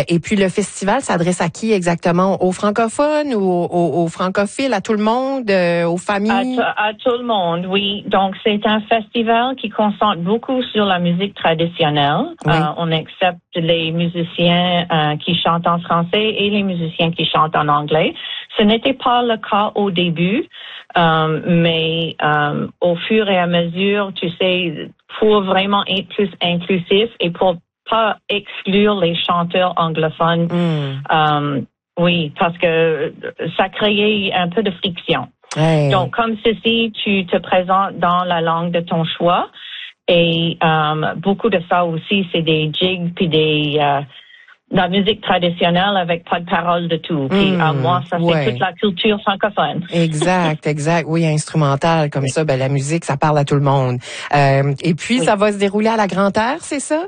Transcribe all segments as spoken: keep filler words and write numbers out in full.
et puis le festival s'adresse à qui exactement? Aux francophones ou aux, aux, aux francophiles, à tout le monde, euh, aux familles? À, à tout le monde, oui. Donc c'est un festival qui concentre beaucoup sur la musique traditionnelle. Oui. Euh, on accepte les musiciens euh, qui chantent en français et les musiciens qui chantent en anglais. Ce n'était pas le cas au début, euh, mais euh, au fur et à mesure, tu sais, pour vraiment être plus inclusif et pour pas exclure les chanteurs anglophones, Mm. euh, oui, parce que ça créait un peu de friction. Hey. Donc, comme ceci, tu te présentes dans la langue de ton choix et euh, beaucoup de ça aussi, c'est des jigs puis des... Euh, la musique traditionnelle avec pas de paroles de tout. Puis Mmh, à moi, ça ouais. c'est toute la culture francophone. Exact, exact. Oui, instrumental comme Oui. ça, ben la musique, ça parle à tout le monde. Euh, et puis, Oui. ça va se dérouler à la Grande-Terre, c'est ça?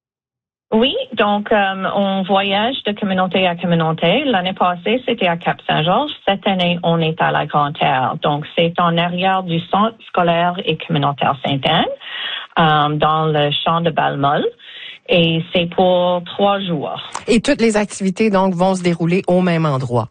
Oui, donc euh, on voyage de communauté à communauté. L'année passée, c'était à Cap-Saint-Georges. Cette année, on est à la Grande-Terre. Donc, c'est en arrière du centre scolaire et communautaire Sainte-Anne, euh, dans le champ de Balmol. Et c'est pour trois jours. Et toutes les activités, donc, vont se dérouler au même endroit.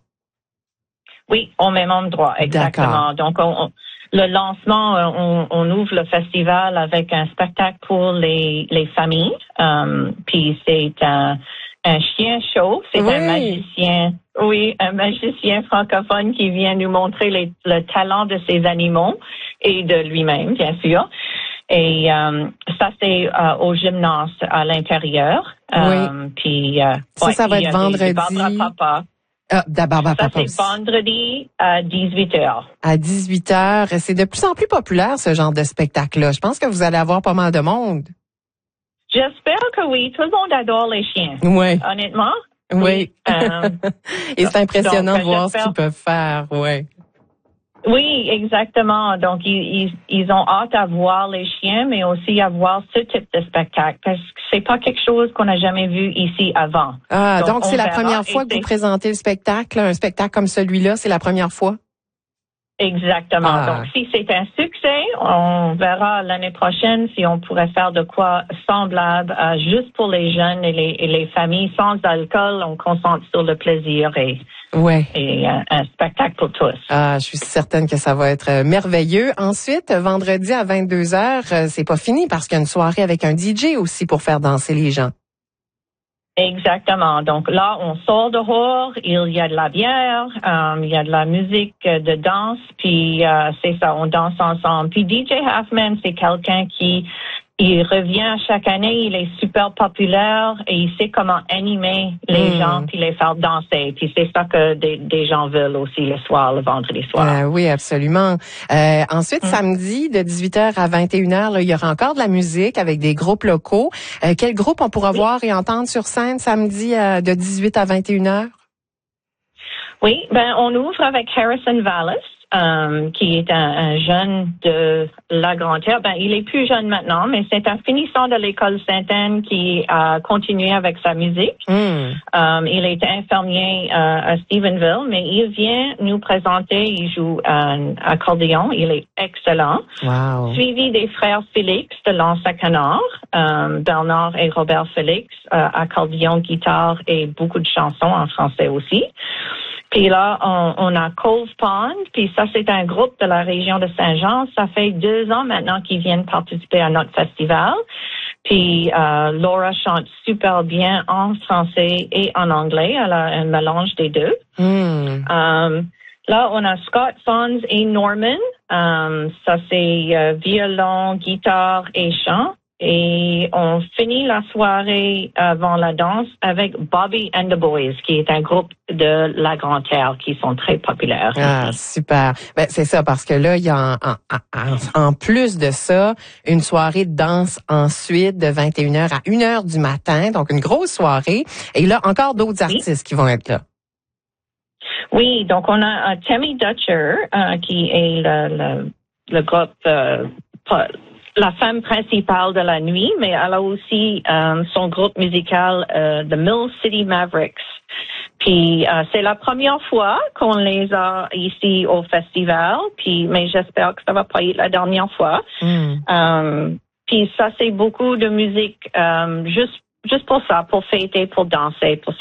Oui, au même endroit, exactement. D'accord. Donc, on, on, le lancement, on, on ouvre le festival avec un spectacle pour les, les familles. Um, puis c'est un, un chien show. C'est Oui. un magicien, oui, un magicien francophone qui vient nous montrer les, le talent de ses animaux et de lui-même, bien sûr. Et um, ça, c'est euh, au gymnase à l'intérieur. Oui. Um, puis, euh, ça, ouais, ça va il y être a des- des vendredi. Barbara Papa. Ah, d'abord, Ça, papa. c'est vendredi à dix-huit heures. À dix-huit heures. C'est de plus en plus populaire, ce genre de spectacle-là. Je pense que vous allez avoir pas mal de monde. J'espère que oui. Tout le monde adore les chiens. Oui. Honnêtement. Oui. Euh, Et c'est impressionnant donc, de voir ce j'espère- qu'ils peuvent faire. Oui. Oui, exactement. Donc, ils, ils, ils ont hâte à voir les chiens, mais aussi à voir ce type de spectacle, parce que c'est pas quelque chose qu'on n'a jamais vu ici avant. Ah, donc, Donc, c'est on la verra première fois et que vous c'est- présentez le spectacle, un spectacle comme celui-là, c'est la première fois? Exactement. Ah. Donc, si c'est un succès, on verra l'année prochaine si on pourrait faire de quoi semblable euh, juste pour les jeunes et les, et les familles sans alcool. On concentre sur le plaisir et, Ouais. et euh, un spectacle pour tous. Ah, je suis certaine que ça va être euh, merveilleux. Ensuite, vendredi à vingt-deux heures, euh, c'est pas fini parce qu'il y a une soirée avec un D J aussi pour faire danser les gens. Exactement. Donc là, on sort dehors, il y a de la bière, euh, il y a de la musique euh, de danse, puis euh, c'est ça, on danse ensemble. Puis D J Halfman, c'est quelqu'un qui il revient chaque année, il est super populaire et il sait comment animer les Mm. gens puis les faire danser. Puis c'est ça que des, des gens veulent aussi le soir, le vendredi soir. Euh, oui, absolument. Euh, ensuite, Mm. samedi, de dix-huit heures à vingt et une heures, là, il y aura encore de la musique avec des groupes locaux. Euh, quel groupe on pourra Oui. voir et entendre sur scène samedi euh, de dix-huit à vingt et une heures? Oui, ben on ouvre avec Harrison Vallis, euh, qui est un, un jeune de la Grande-Terre. Ben il est plus jeune maintenant, mais c'est un finissant de l'école Sainte-Anne qui a continué avec sa musique. Mm. Um, il est infirmier euh, à Stephenville, mais il vient nous présenter. Il joue un accordéon, il est excellent. Wow. Suivi des frères Félix de l'Anse à Canard, um, Bernard et Robert Félix, euh, accordéon, guitare et beaucoup de chansons en français aussi. Puis là, on, on a Cove Pond, puis ça, c'est un groupe de la région de Saint-Jean. Ça fait deux ans maintenant qu'ils viennent participer à notre festival. Puis euh, Laura chante super bien en français et en anglais. Elle a un mélange des deux. Mm. Um, là, on a Scott Fons et Norman. Um, ça, c'est euh, violon, guitare et chant. Et on finit la soirée avant la danse avec Bobby and the Boys, qui est un groupe de la Grande-Terre qui sont très populaires. Ah, super. Ben, c'est ça, parce que là, il y a en, en, en, en plus de ça, une soirée de danse ensuite de vingt et une heures à une heure du matin, donc une grosse soirée. Et là, encore d'autres Oui. artistes qui vont être là. Oui, donc on a uh, Tammy Dutcher, uh, qui est le, le, le groupe, uh, pas- la femme principale de la nuit, mais elle a aussi um, son groupe musical, uh, The Mill City Mavericks. Puis uh, c'est la première fois qu'on les a ici au festival, puis mais j'espère que ça va pas être la dernière fois. Mm. Um, puis ça, c'est beaucoup de musique um, juste juste pour ça, pour fêter, pour danser, pour